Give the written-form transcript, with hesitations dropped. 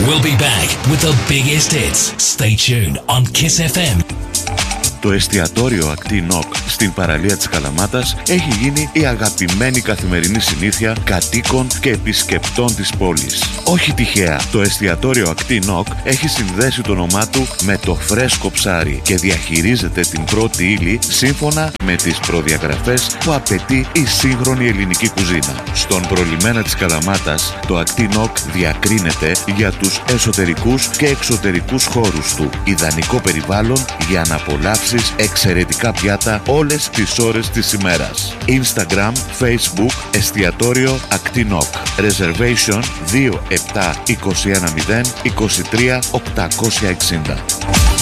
We'll be back with the biggest hits. Stay tuned on Kiss FM. Το εστιατόριο Ακτή Νοκ στην παραλία της Καλαμάτας έχει γίνει η αγαπημένη καθημερινή συνήθεια κατοίκων και επισκεπτών της πόλης. Όχι τυχαία, το εστιατόριο Ακτή Νοκ έχει συνδέσει το όνομά του με το φρέσκο ψάρι και διαχειρίζεται την πρώτη ύλη σύμφωνα με τις προδιαγραφές που απαιτεί η σύγχρονη ελληνική κουζίνα. Στον προλιμένα της Καλαμάτας, το Ακτή Νοκ διακρίνεται για τους εσωτερικούς και εξωτερικούς χώρους του. Ιδανικό περιβάλλον για να απολαύσεις εξαιρετικά πιάτα όλες τις ώρες της ημέρας. Instagram, Facebook, εστιατόριο Ακτή Νοκ. Reservation 27 21 0 23 860.